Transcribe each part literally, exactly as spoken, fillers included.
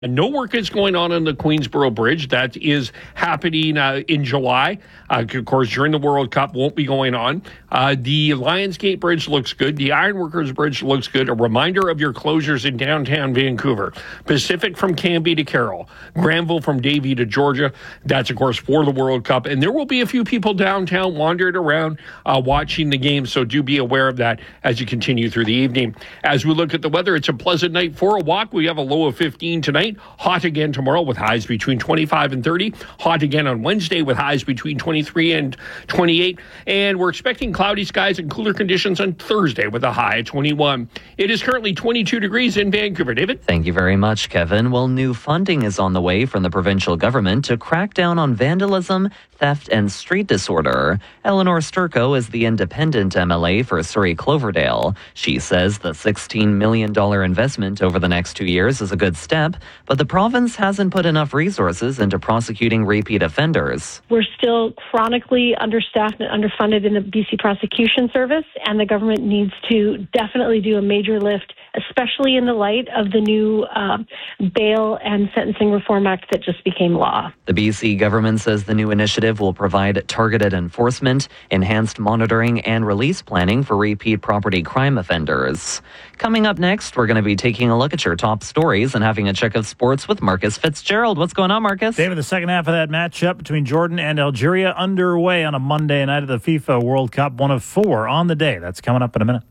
And no work is going on on the Queensboro Bridge. That is happening uh, in July. Uh, of course, during the World Cup, won't be going on. Uh, the Lionsgate Bridge looks good. The Ironworkers Bridge looks good. A reminder of your closures in downtown Vancouver. Pacific from Canby to Carroll. Granville from Davie to Georgia. That's, of course, for the World Cup. And there will be a few people downtown wandering around uh, watching the game, so do be aware of that as you continue through the evening. As we look at the weather, it's a pleasant night for a walk. We have a low of fifteen tonight. Hot again tomorrow with highs between twenty-five and thirty. Hot again on Wednesday with highs between twenty-three and twenty-eight. And we're expecting cloudy skies and cooler conditions on Thursday with a high at twenty-one. It is currently twenty-two degrees in Vancouver. David? Thank you very much, Kevin. Well, new funding is on the way from the provincial government to crack down on vandalism, theft, and street disorder. Eleanor Sturko is the independent M L A for Surrey Cloverdale. She says the sixteen million dollars investment over the next two years is a good step, but the province hasn't put enough resources into prosecuting repeat offenders. We're still chronically understaffed and underfunded in the B C Prosecution Service, and the government needs to definitely do a major lift, especially in the light of the new uh, Bail and Sentencing Reform Act that just became law. The B C government says the new initiative will provide targeted enforcement, enhanced monitoring, and release planning for repeat property crime offenders. Coming up next, we're going to be taking a look at your top stories and having a check of sports with Marcus Fitzgerald. What's going on, Marcus? David, the second half of that matchup between Jordan and Algeria underway on a Monday night of the FIFA World Cup, one of four on the day. That's coming up in a minute.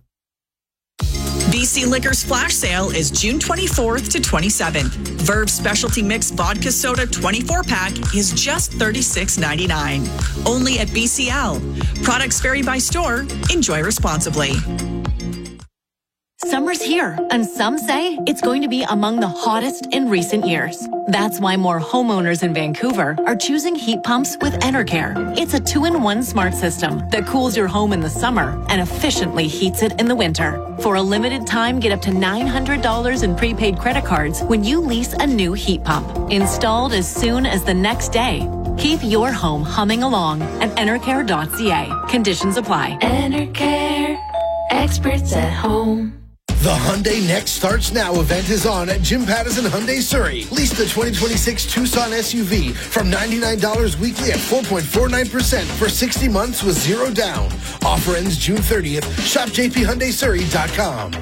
B C Liquor's flash sale is June twenty-fourth to twenty-seventh. Verve Specialty Mixed Vodka Soda twenty-four pack is just thirty-six ninety-nine. Only at B C L. Products vary by store. Enjoy responsibly. Summer's here, and some say it's going to be among the hottest in recent years. That's why more homeowners in Vancouver are choosing heat pumps with Enercare. It's a two-in-one smart system that cools your home in the summer and efficiently heats it in the winter. For a limited time, get up to nine hundred dollars in prepaid credit cards when you lease a new heat pump. Installed as soon as the next day. Keep your home humming along at enercare dot c a. Conditions apply. Enercare. Experts at home. The Hyundai Next Starts Now event is on at Jim Pattison Hyundai Surrey. Lease the twenty twenty-six Tucson S U V from ninety-nine dollars weekly at four point four nine percent for sixty months with zero down. Offer ends June thirtieth. Shop j p hyundai surrey dot com.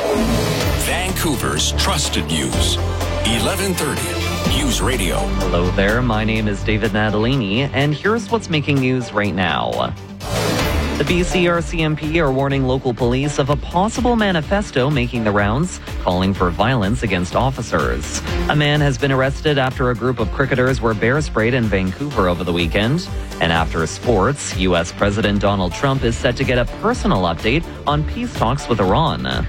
Vancouver's trusted news. eleven thirty News Radio. Hello there. My name is David Natalini, and here's what's making news right now. The B C R C M P are warning local police of a possible manifesto making the rounds, calling for violence against officers. A man has been arrested after a group of cricketers were bear sprayed in Vancouver over the weekend. And after sports, U S President Donald Trump is set to get a personal update on peace talks with Iran.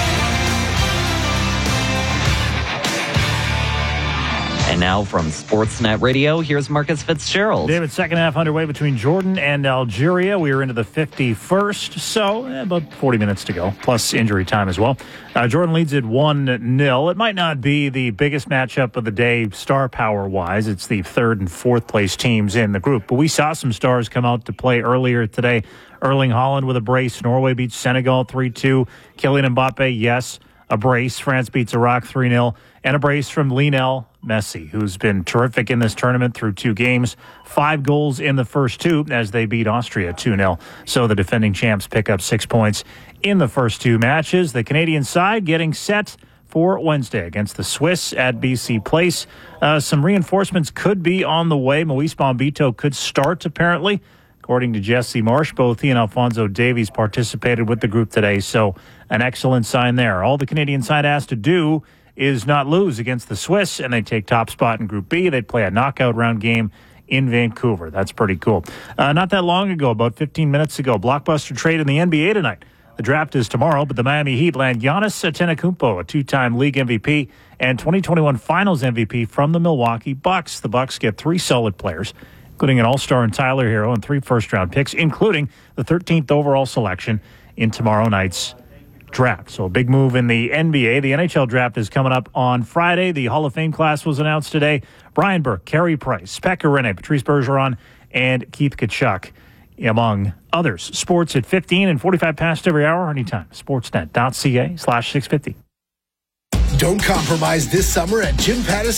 And now from Sportsnet Radio, here's Marcus Fitzgerald. David, second half underway between Jordan and Algeria. We are into the fifty-first, so eh, about forty minutes to go, plus injury time as well. Uh, Jordan leads it one nil. It might not be the biggest matchup of the day star power-wise. It's the third and fourth place teams in the group. But we saw some stars come out to play earlier today. Erling Haaland with a brace. Norway beats Senegal three two. Kylian Mbappe, yes, a brace. France beats Iraq three nil. And a brace from Lionel Messi, who's been terrific in this tournament through two games. Five goals in the first two as they beat Austria two nil. So the defending champs pick up six points in the first two matches. The Canadian side getting set for Wednesday against the Swiss at B C Place. Uh, some reinforcements could be on the way. Moise Bombito could start, apparently. According to Jesse Marsh, both he and Alphonso Davies participated with the group today, so an excellent sign there. All the Canadian side has to do is not lose against the Swiss, and they take top spot in Group B. They'd play a knockout round game in Vancouver. That's pretty cool. Uh, not that long ago, about fifteen minutes ago, blockbuster trade in the N B A tonight. The draft is tomorrow, but the Miami Heat land Giannis Antetokounmpo, a two-time league M V P and twenty twenty-one Finals M V P from the Milwaukee Bucks. The Bucks get three solid players, including an all-star in Tyler Hero and three first-round picks, including the thirteenth overall selection in tomorrow night's draft. So a big move in the N B A. The N H L draft is coming up on Friday. The Hall of Fame class was announced today. Brian Burke, Carey Price, Pekka Rinne, Patrice Bergeron, and Keith Tkachuk, among others. Sports at fifteen and forty-five past every hour, anytime. Sportsnet.ca slash 650. Don't compromise this summer at Jim Pattison